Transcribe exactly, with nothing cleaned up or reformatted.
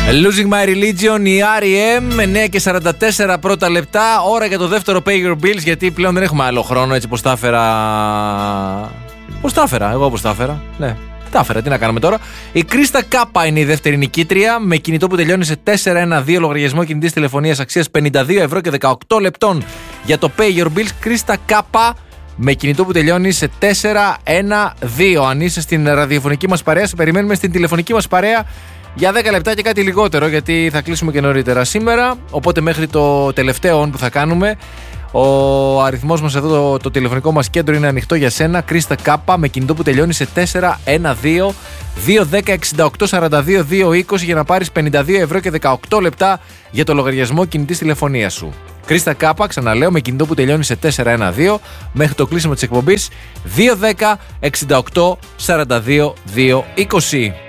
Losing My Religion, η αρ ι εμ, εννιά και σαράντα τέσσερα πρώτα λεπτά. Ώρα για το δεύτερο Pay Your Bills, γιατί πλέον δεν έχουμε άλλο χρόνο, έτσι πως τα έφερα. Πώς τα έφερα, εγώ πώς τα έφερα. Ναι, τα έφερα, τι να κάνουμε τώρα. Η Κρίστα Κάπα είναι η δεύτερη νικήτρια, με κινητό που τελειώνει σε τέσσερα ένα δύο, λογαριασμό κινητής τηλεφωνίας αξίας πενήντα δύο ευρώ και δεκαοκτώ λεπτών για το Pay Your Bills. Κρίστα Κάπα, με κινητό που τελειώνει σε τέσσερα ένα δύο. Αν είσαι στην ραδιοφωνική μας παρέα, σε περιμένουμε στην τηλεφωνική μας παρέα για δέκα λεπτά και κάτι λιγότερο, γιατί θα κλείσουμε και νωρίτερα σήμερα. Οπότε μέχρι το τελευταίο on που θα κάνουμε, ο αριθμός μας εδώ, το, το τηλεφωνικό μας κέντρο είναι ανοιχτό για σένα. Κρίστα Κάπα, με κινητό που τελειώνει σε τέσσερα ένα δύο, δύο δέκα εξήντα οκτώ σαράντα δύο δύο είκοσι για να πάρεις πενήντα δύο ευρώ και δεκαοκτώ λεπτά για το λογαριασμό κινητής τηλεφωνίας σου. Κρίστα Κάπα, ξαναλέω, με κινητό που τελειώνει σε τέσσερα ένα δύο, μέχρι το κλείσιμο της εκπομπής δύο δέκα εξήντα οκτώ σαράντα δύο δύο είκοσι.